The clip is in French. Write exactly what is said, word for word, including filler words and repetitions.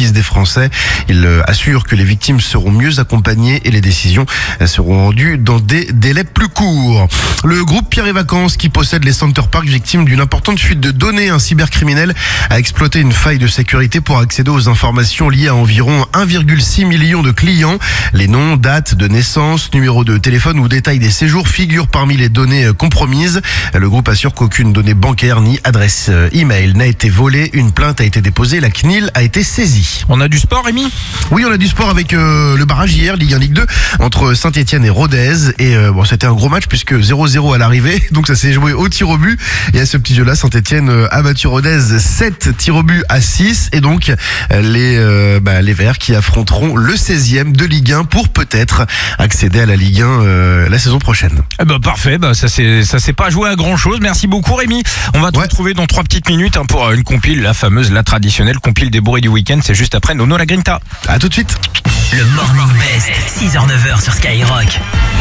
justice des Français. Il assure que les victimes seront mieux accompagnées et les décisions seront rendues dans des délais plus courts. Le groupe Pierre et Vacances, qui possède les Center Park, victime d'une importante fuite de données, un cybercriminel a exploité une faille de sécurité pour accéder aux informations liées à environ un virgule six million de clients. Les noms, dates de naissance, numéro de téléphone ou détails des séjours figurent parmi les données compromises. Le groupe assure qu'aucune donnée bancaire ni adresse email n'a été volée. Une plainte a été déposée, la C N I L a été saisie. On a du sport, Rémi ? Oui, on a du sport avec euh, le barrage hier, Ligue un, Ligue deux, entre Saint-Etienne et Rodez. Et euh, bon, c'était un gros match puisque zéro zéro à l'arrivée, donc ça s'est joué au tir au but. Et à ce petit jeu-là, Saint-Etienne euh, a battu Rodez sept tirs au but à six. Et donc, euh, les, euh, bah, les Verts qui affronteront le seizième de Ligue un pour peut-être accéder à la Ligue un euh, la saison prochaine. Eh ben, parfait, bah, ça c'est ça s'est pas joué à grand chose. Merci beaucoup, Rémi. On va te Ouais. retrouver dans trois petites minutes hein, pour une compile, la fameuse, la traditionnelle compile des bourrés du week-end. C'est juste après Nono la Grinta. À tout de suite. Le Morning Best, six heures neuf heures sur Skyrock.